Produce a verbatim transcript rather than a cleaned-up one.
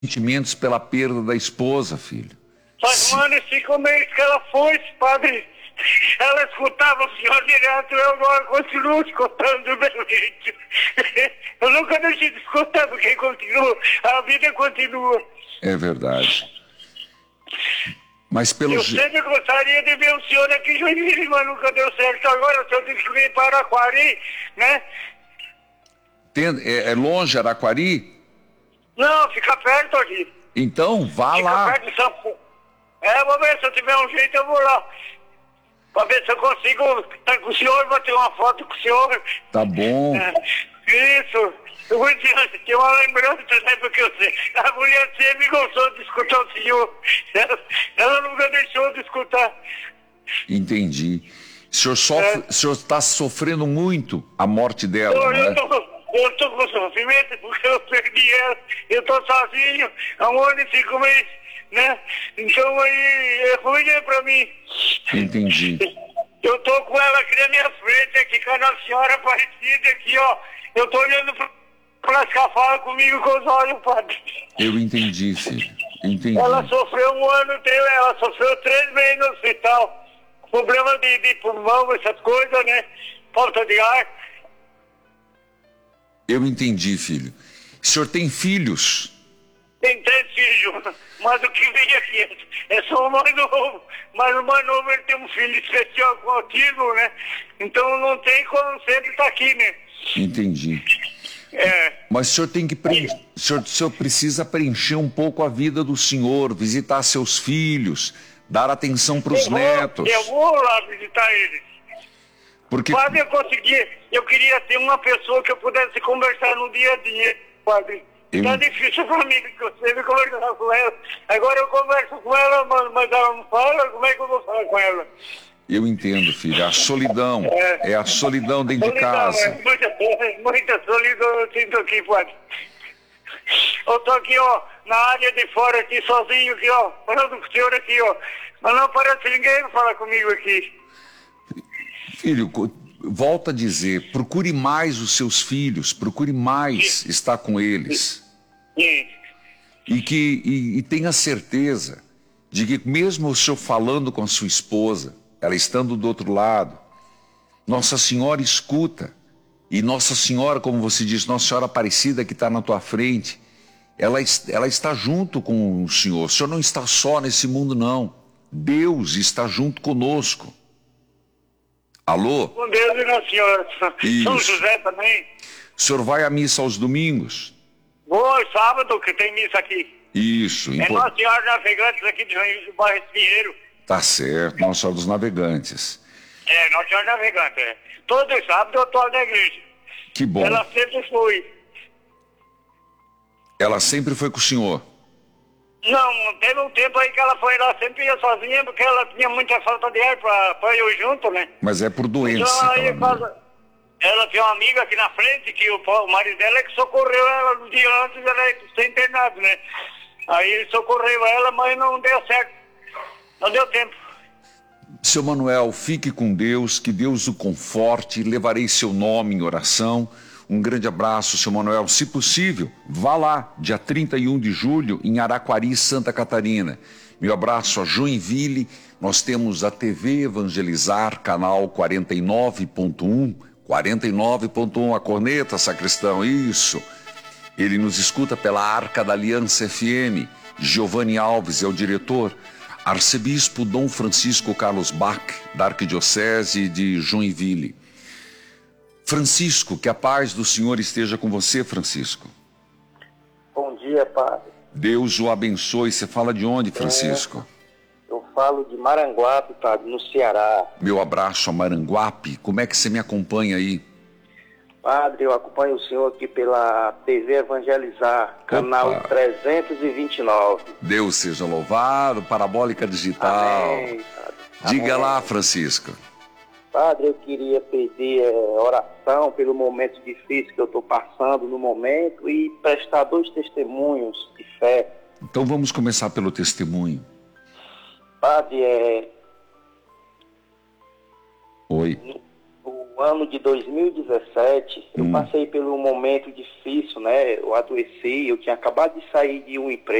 sentimentos pela perda da esposa, filho. Faz um ano e cinco meses que ela foi, padre. Ela escutava o senhor direto, eu agora continuo escutando do meu jeito. Eu nunca deixei de escutar, porque continua, a vida continua. É verdade. Mas pelo Eu je... sempre gostaria de ver o senhor aqui em Joinville, mas nunca deu certo. Agora o senhor tem que vir para Araquari, né? Tem, é, é longe Araquari? Não, fica perto aqui. Então, vá fica lá. Perto de São Paulo. É, vou ver, se eu tiver um jeito eu vou lá. Pra ver se eu consigo estar com o senhor, bater uma foto com o senhor. Tá bom. É, isso. Eu vou dizer, tem uma lembrança, né, porque eu sei. A mulher sempre gostou de escutar o senhor. Ela, ela nunca deixou de escutar. Entendi. O senhor sofre, É. o senhor está sofrendo muito a morte dela, Eu, né? eu, tô, eu tô com sofrimento porque eu perdi ela. Eu tô sozinho há um ano e cinco meses, né? Então aí é ruim, né, pra mim. Entendi. Eu tô com ela aqui na minha frente, aqui com a Nossa Senhora Aparecida, aqui, ó. Eu tô olhando pra, pra ela fala comigo com os olhos, padre. Eu entendi, filho. Entendi. Ela sofreu um ano inteiro, ela sofreu três meses no hospital. Problema de, de pulmão, essas coisas, né? Falta de ar. Eu entendi, filho. O senhor tem filhos? Tem três filhos, mas o que vem aqui é só o mais novo. Mas o mais novo ele tem um filho especial com autismo, né? Então não tem como sempre estar aqui, né? Entendi. É. Mas o senhor tem que preencher, o senhor, o senhor precisa preencher um pouco a vida do senhor, visitar seus filhos, dar atenção para os Eu vou- netos. Eu vou lá visitar eles. Porque Padre, eu consegui, eu queria ter uma pessoa que eu pudesse conversar no dia a dia, padre. Eu- Tá difícil pra mim, porque eu sempre conversava com ela. Agora eu converso com ela, mas, mas ela não fala, como é que eu vou falar com ela? eu entendo, filho, a solidão, É. é a solidão dentro de Solidão, casa. é muita, muita solidão eu sinto aqui, padre. Eu tô aqui, ó, na área de fora, aqui, sozinho, aqui, ó, falando com o senhor aqui, ó. Mas não parece ninguém falar comigo aqui. Filho, co- volta a dizer, procure mais os seus filhos, procure mais estar com eles. Sim. E, que, e, e tenha certeza de que mesmo o senhor falando com a sua esposa, ela estando do outro lado, Nossa Senhora escuta. E Nossa Senhora, como você diz, Nossa Senhora Aparecida que está na tua frente, ela, es- ela está junto com o senhor. O senhor não está só nesse mundo, não. Deus está junto conosco. Alô? Com Deus e Nossa Senhora. São Isso. José também. O senhor vai à missa aos domingos? Vou sábado, que tem missa aqui. Isso. É impo- Nossa Senhora Navegantes aqui de Joinville, do bairro Espinheiro. Tá certo, Nossa Senhora dos Navegantes. É, Nossa Senhora Navegante, é. Todo sábado eu tô na igreja. Que bom. Ela sempre foi. Ela sempre foi com o senhor. Não, teve um tempo aí que ela foi lá, sempre ia sozinha, porque ela tinha muita falta de ar pra, pra eu junto, né? Mas é por doença. Então que aí ela faz- veio. ela tem uma amiga aqui na frente, que o, o marido dela é que socorreu ela no dia antes, ela ia ser internada, né? Aí ele socorreu ela, mas não deu certo. Não deu tempo. Seu Manuel, fique com Deus, que Deus o conforte, levarei seu nome em oração. Um grande abraço, seu Manuel. Se possível, vá lá, dia trinta e um de julho, em Araquari, Santa Catarina. Meu abraço a Joinville. Nós temos a T V Evangelizar, canal quarenta e nove ponto um. quarenta e nove ponto um, a corneta, sacristão, isso. Ele nos escuta pela Arca da Aliança F M. Giovanni Alves é o diretor. Arcebispo Dom Francisco Carlos Bach, da Arquidiocese de Joinville. Francisco, que a paz do Senhor esteja com você, Francisco. Bom dia, padre. Deus o abençoe. Você fala de onde, Francisco? Eu falo de Maranguape, padre, no Ceará. Meu abraço a Maranguape. Como é que você me acompanha aí? Padre, eu acompanho o senhor aqui pela T V Evangelizar, canal Opa. trezentos e vinte e nove. Deus seja louvado, Parabólica Digital. Amém, padre. Diga Amém. lá, Francisco. Padre, eu queria pedir eh, oração pelo momento difícil que eu estou passando no momento e prestar dois testemunhos de fé. Então vamos começar pelo testemunho. Padre, é, Oi. no ano de dois mil e dezessete, eu Hum. passei por um momento difícil, né? Eu adoeci, eu tinha acabado de sair de um emprego.